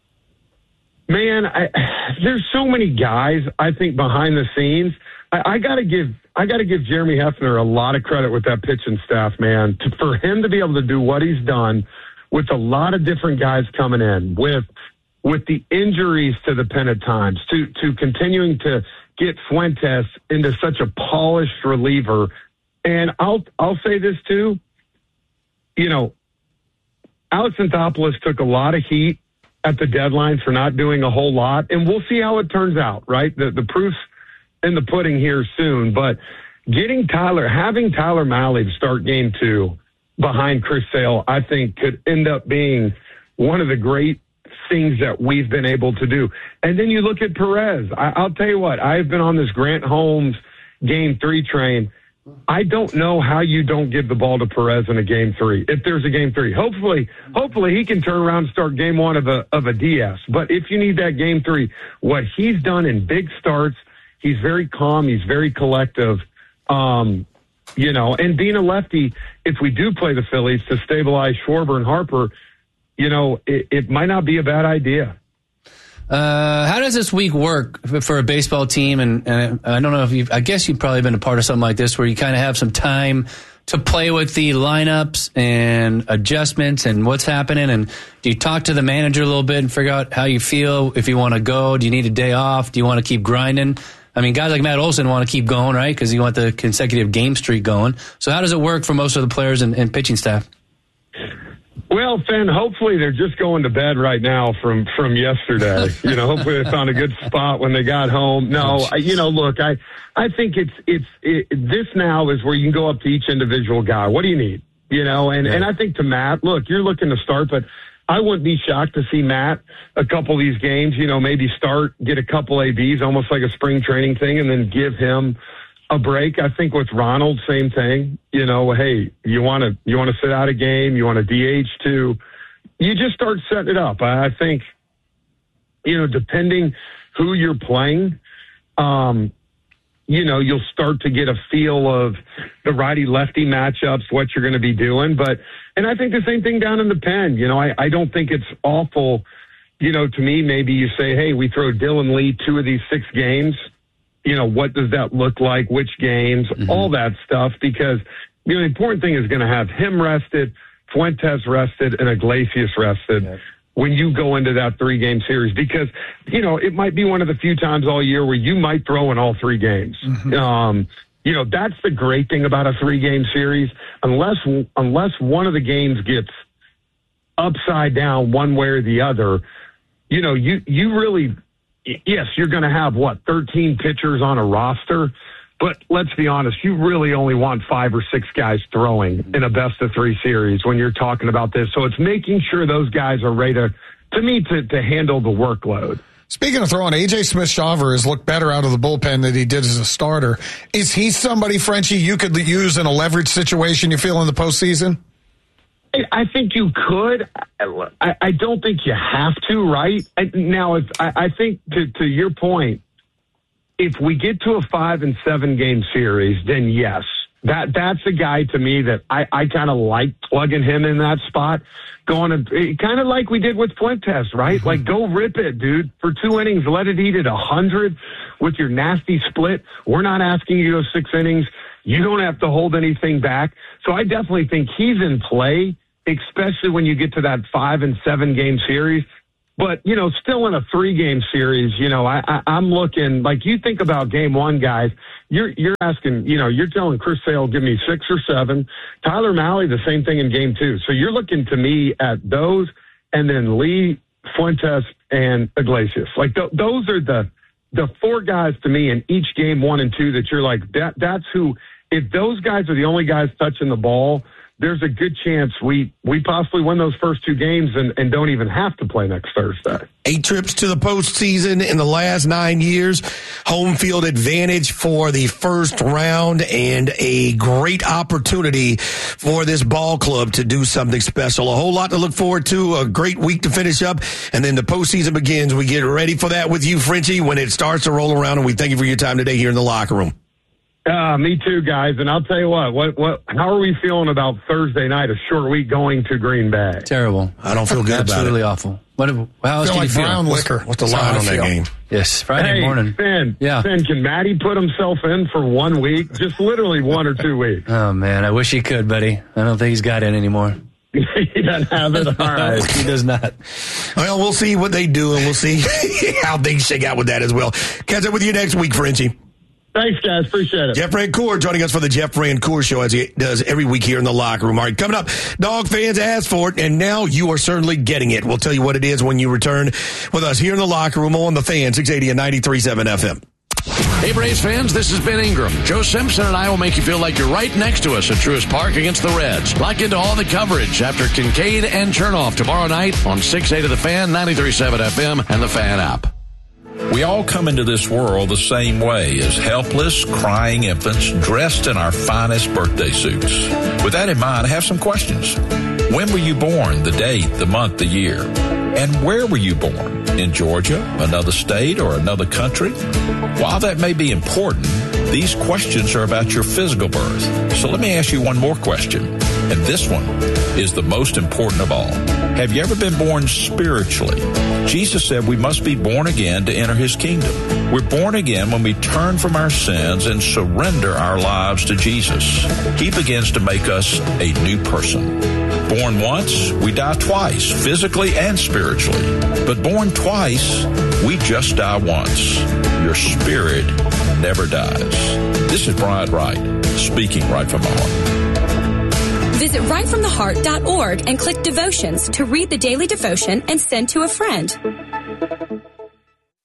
Man, I, there's so many guys, I think, behind the scenes. I, I got to give I got to give Jeremy Hefner a lot of credit with that pitching staff, man. To, for him to be able to do what he's done with a lot of different guys coming in, with with the injuries to the pen at times, to to continuing to get Fuentes into such a polished reliever. And I'll I'll say this too, you know, Alex Anthopoulos took a lot of heat at the deadline for not doing a whole lot, and we'll see how it turns out, right? The the proof's in the pudding here soon, but getting Tyler, having Tyler Mahle to start game two behind Chris Sale, I think could end up being one of the great things that we've been able to do. And then you look at Perez. I, I'll tell you what, I've been on this Grant Holmes game three train. I don't know how you don't give the ball to Perez in a game three, if there's a game three. Hopefully, hopefully he can turn around and start game one of a, of a D S. But if you need that game three, what he's done in big starts, he's very calm, he's very collective. Um, you know, and being a lefty, if we do play the Phillies to stabilize Schwarber and Harper, you know, it, it might not be a bad idea. Uh, how does this week work for a baseball team? And, and I don't know if you've, I guess you've probably been a part of something like this where you kind of have some time to play with the lineups and adjustments and what's happening. And do you talk to the manager a little bit and figure out how you feel, if you want to go? Do you need a day off? Do you want to keep grinding? I mean, guys like Matt Olson want to keep going, right? Because you want the consecutive game streak going. So how does it work for most of the players and, and pitching staff? Well, Finn, hopefully they're just going to bed right now from, from yesterday. You know, hopefully they found a good spot when they got home. No, I, you know, look, I, I think it's, it's, it, this now is where you can go up to each individual guy. What do you need? You know, and, yeah. and I think to Matt, look, you're looking to start, but I wouldn't be shocked to see Matt a couple of these games, you know, maybe start, get a couple A Bs, almost like a spring training thing, and then give him a break. I think with Ronald, same thing. You know, hey, you want to you want to sit out a game, you want to D H too. You just start setting it up. I think, you know, depending who you're playing, um, you know, you'll start to get a feel of the righty-lefty matchups, what you're going to be doing. But, and I think the same thing down in the pen. You know, I, I don't think it's awful. You know, to me, maybe you say, hey, we throw Dylan Lee two of these six games. You know, what does that look like? Which games? Mm-hmm. All that stuff. Because, you know, the important thing is going to have him rested, Fuentes rested, and Iglesias rested. Yeah. When you go into that three-game series, because, you know, it might be one of the few times all year where you might throw in all three games. Mm-hmm. Um, you know, that's the great thing about a three-game series. Unless unless one of the games gets upside down one way or the other, you know, you, you really, yes, you're going to have, what, thirteen pitchers on a roster? But let's be honest, you really only want five or six guys throwing in a best-of-three series when you're talking about this. So it's making sure those guys are ready to, to me, to, to handle the workload. Speaking of throwing, A J Smith-Shawver has looked better out of the bullpen than he did as a starter. Is he somebody, Frenchie, you could use in a leverage situation you feel in the postseason? I think you could. I, I don't think you have to, right? I, now, if, I, I think, to, to your point, if we get to a five and seven game series, then yes, that that's a guy to me that I, I kind of like plugging him in that spot, going to kind of like we did with Fuentes, right? Mm-hmm. Like go rip it, dude, for two innings, let it eat at a hundred with your nasty split. We're not asking you to go six innings. You don't have to hold anything back. So I definitely think he's in play, especially when you get to that five and seven game series. But, you know, still in a three-game series, you know, I, I, I'm looking, like you think about game one, guys, you're you're asking, you know, you're telling Chris Sale, give me six or seven. Tyler Mahle, the same thing in game two. So you're looking to me at those, and then Lee, Fuentes, and Iglesias. Like th- those are the the four guys to me in each game one and two that you're like, that that's who, if those guys are the only guys touching the ball, there's a good chance we, we possibly win those first two games and, and don't even have to play next Thursday. Eight trips to the postseason in the last nine years. Home field advantage for the first round and a great opportunity for this ball club to do something special. A whole lot to look forward to. A great week to finish up. And then the postseason begins. We get ready for that with you, Frenchie, when it starts to roll around. And we thank you for your time today here in the locker room. Uh, me too, guys. And I'll tell you what, what, what, how are we feeling about Thursday night, a short week going to Green Bay? Terrible. I don't feel good about it. Absolutely awful. What, how else feel do like you feel? brown liquor. What's the line on that game? Yes, Friday hey, morning. Finn, yeah. Finn, can Matty put himself in for one week? Just literally one or two weeks. Oh, man, I wish he could, buddy. I don't think he's got it anymore. He doesn't have it. All right. He does not. Well, we'll see what they do, and we'll see how things shake out with that as well. Catch up with you next week, Frenchie. Thanks, guys. Appreciate it. Jeff Rancour joining us for the Jeff Rancour Show, as he does every week here in the locker room. All right, coming up, Dog fans asked for it, and now you are certainly getting it. We'll tell you what it is when you return with us here in the locker room on the Fan, six eighty and ninety-three point seven F M. Hey, Braves fans, this is Ben Ingram. Joe Simpson and I will make you feel like you're right next to us at Truist Park against the Reds. Lock into all the coverage after Kincaid and Chernoff tomorrow night on six eighty The Fan, ninety-three point seven F M, and the Fan app. We all come into this world the same way, as helpless, crying infants dressed in our finest birthday suits. With that in mind, I have some questions. When were you born? The date, the month, the year? And where were you born? In Georgia, another state, or another country? While that may be important, these questions are about your physical birth. So let me ask you one more question, and this one is the most important of all. Have you ever been born spiritually? Jesus said we must be born again to enter his kingdom. We're born again when we turn from our sins and surrender our lives to Jesus. He begins to make us a new person. Born once, we die twice, physically and spiritually. But born twice, we just die once. Your spirit never dies. This is Brian Wright, speaking right from my heart. Visit right from the heart dot org and click Devotions to read the daily devotion and send to a friend.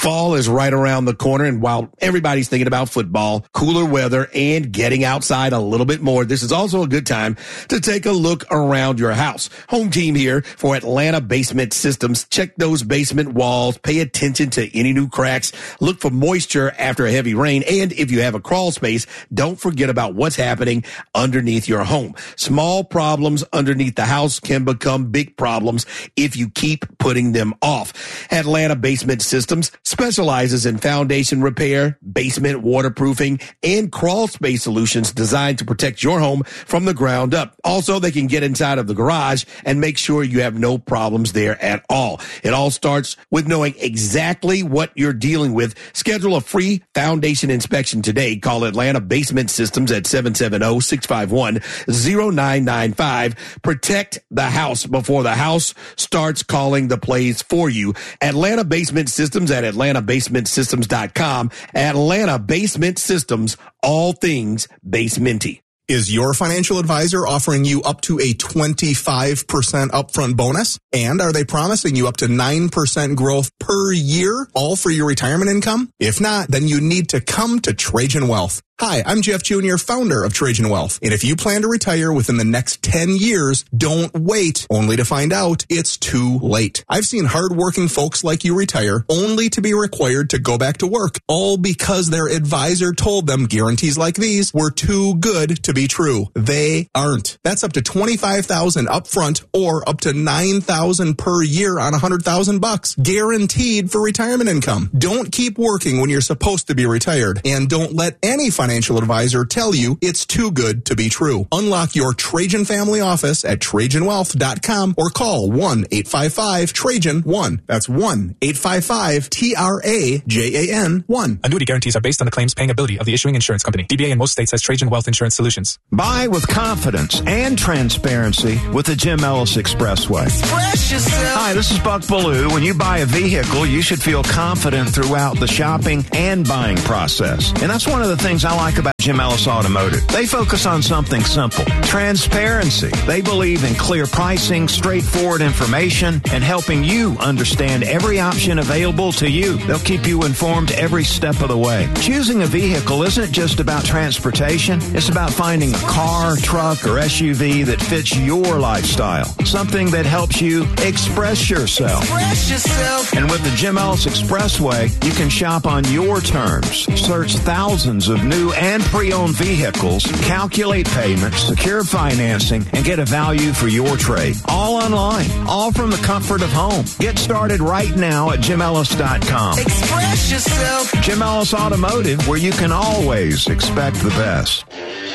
Fall is right around the corner, and while everybody's thinking about football, cooler weather, and getting outside a little bit more, this is also a good time to take a look around your house. Home team here for Atlanta Basement Systems. Check those basement walls. Pay attention to any new cracks. Look for moisture after a heavy rain. And if you have a crawl space, don't forget about what's happening underneath your home. Small problems underneath the house can become big problems if you keep putting them off. Atlanta Basement Systems specializes in foundation repair, basement waterproofing, and crawl space solutions designed to protect your home from the ground up. Also, they can get inside of the garage and make sure you have no problems there at all. It all starts with knowing exactly what you're dealing with. Schedule a free foundation inspection today. Call Atlanta Basement Systems at seven seven zero, six five one, zero nine nine five. Protect the house before the house starts calling the plays for you. Atlanta Basement Systems at atlanta basement systems dot com. Atlanta Basement Systems, all things basementy. Is your financial advisor offering you up to a twenty-five percent upfront bonus? And are they promising you up to nine percent growth per year, all for your retirement income? If not, then you need to come to Trajan Wealth. Hi, I'm Jeff Junior, founder of Trajan Wealth. And if you plan to retire within the next ten years, don't wait only to find out it's too late. I've seen hardworking folks like you retire only to be required to go back to work, all because their advisor told them guarantees like these were too good to be true. They aren't. That's up to twenty-five thousand dollars upfront or up to nine thousand dollars per year on one hundred thousand bucks, guaranteed for retirement income. Don't keep working when you're supposed to be retired, and don't let any financial Financial advisor tell you it's too good to be true. Unlock your Trajan family office at trajan wealth dot com or call one eight five five Trajan one. That's one eight five five T R A J A N one. Annuity guarantees are based on the claims paying ability of the issuing insurance company. D B A in most states has Trajan Wealth Insurance Solutions. Buy with confidence and transparency with the Jim Ellis Expressway. Express yourself. Hi, this is Buck Ballou. When you buy a vehicle, you should feel confident throughout the shopping and buying process. And that's one of the things I like about Jim Ellis Automotive. They focus on something simple: transparency. They believe in clear pricing, straightforward information, and helping you understand every option available to you. They'll keep you informed every step of the way. Choosing a vehicle isn't just about transportation. It's about finding a car, truck, or S U V that fits your lifestyle. Something that helps you express yourself. Express yourself. And with the Jim Ellis Expressway, you can shop on your terms. Search thousands of new and pre-owned vehicles, calculate payments, secure financing, and get a value for your trade. All online, all from the comfort of home. Get started right now at jim ellis dot com. Express yourself. Jim Ellis Automotive, where you can always expect the best.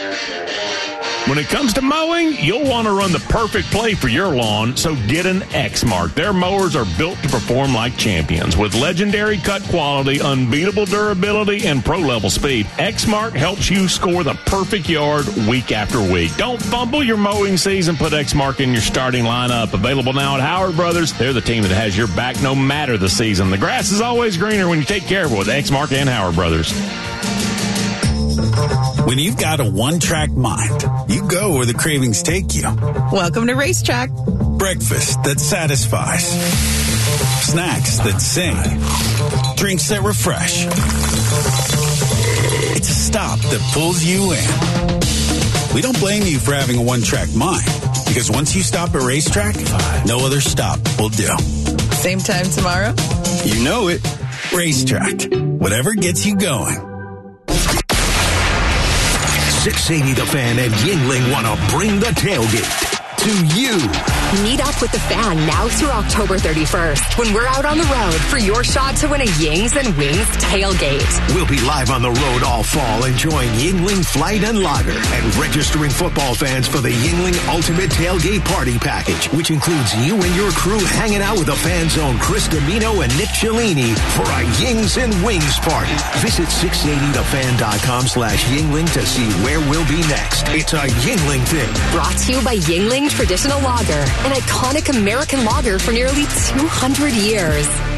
When it comes to mowing, you'll want to run the perfect play for your lawn, so get an Exmark. Their mowers are built to perform like champions. With legendary cut quality, unbeatable durability, and pro-level speed, Exmark helps you score the perfect yard week after week. Don't fumble your mowing season. Put Exmark in your starting lineup. Available now at Howard Brothers. They're the team that has your back no matter the season. The grass is always greener when you take care of it with Exmark and Howard Brothers. When you've got a one-track mind, you go where the cravings take you. Welcome to Racetrack. Breakfast that satisfies. Snacks that sing. Drinks that refresh. It's a stop that pulls you in. We don't blame you for having a one-track mind, because once you stop at Racetrack, no other stop will do. Same time tomorrow? You know it. Racetrack. Whatever gets you going. six eighty The Fan and Yingling want to bring the tailgate to you. Meet up with the Fan now through October thirty-first when we're out on the road for your shot to win a Yings and Wings tailgate. We'll be live on the road all fall enjoying Yingling Flight and Lager and registering football fans for the Yingling Ultimate Tailgate Party Package, which includes you and your crew hanging out with the Fan Zone Chris Domino and Nick Cellini for a Yings and Wings party. Visit six eighty the fan dot com slash Yingling to see where we'll be next. It's a Yingling thing. Brought to you by Yingling Traditional Lager, an iconic American lager for nearly two hundred years.